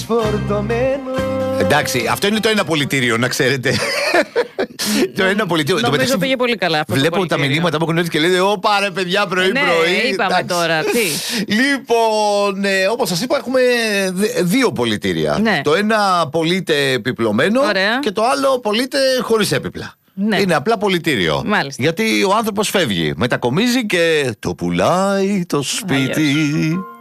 φορτωμένο. Εντάξει, αυτό είναι το ένα πολιτήριο, να ξέρετε. Το ένα πολιτήριο. Νομίζω πήγε πολύ καλά αυτό. Βλέπω τα μηνύματα που έχουν έρθει και λένε: Ω, πάρε παιδιά, πρωί-πρωί. Είπαμε τώρα. Τι. Λοιπόν, όπως σας είπα, έχουμε δύο πολιτήρια. Ναι. Το ένα πωλείται επιπλωμένο. Ωραία. Και το άλλο πωλείται χωρίς έπιπλα. Ναι. Είναι απλά πολιτήριο. Μάλιστα. Γιατί ο άνθρωπος φεύγει, μετακομίζει και το πουλάει το σπίτι.